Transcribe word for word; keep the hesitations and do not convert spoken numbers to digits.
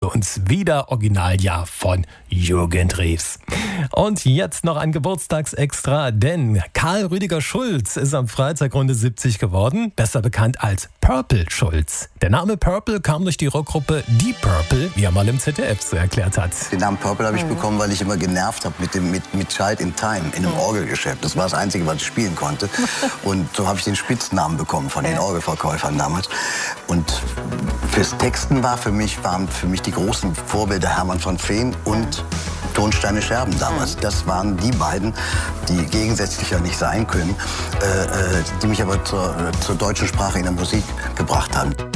uns wieder Originaljahr von Jürgen Drews. Und jetzt noch ein Geburtstagsextra, denn Karl Rüdiger Schulz ist am Freitag Runde siebzig geworden, besser bekannt als Purple Schulz. Der Name Purple kam durch die Rockgruppe Deep Purple, wie er mal im Z D F so erklärt hat. Den Namen Purple habe ich bekommen, weil ich immer genervt habe mit, dem, mit, mit Child in Time in einem Orgelgeschäft. Das war das Einzige, was ich spielen konnte. Und so habe ich den Spitznamen bekommen von den Orgelverkäufern damals. Und fürs Texten war für mich, waren für mich die großen Vorbilder Hermann von Feen und Tonsteine Scherben damals. Das waren die beiden, die gegensätzlicher nicht sein können, äh, die mich aber zur, zur deutschen Sprache in der Musik gebracht haben.